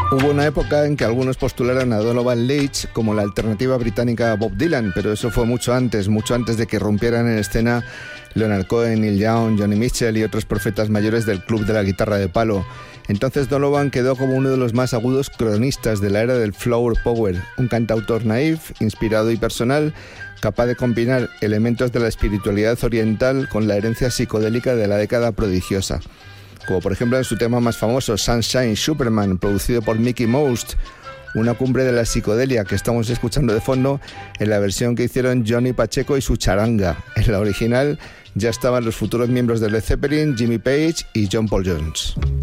Hubo una época en que algunos postularon a Donovan Leitch como la alternativa británica a Bob Dylan, pero eso fue mucho antes de que rompieran en escena Leonard Cohen, Neil Young, Joni Mitchell y otros profetas mayores del club de la guitarra de palo. Entonces Donovan quedó como uno de los más agudos cronistas de la era del flower power, un cantautor naif, inspirado y personal, capaz de combinar elementos de la espiritualidad oriental con la herencia psicodélica de la década prodigiosa. Como por ejemplo en su tema más famoso, Sunshine Superman, producido por Mickey Most, una cumbre de la psicodelia que estamos escuchando de fondo en la versión que hicieron Johnny Pacheco y su charanga. En la original ya estaban los futuros miembros de Led Zeppelin, Jimmy Page y John Paul Jones.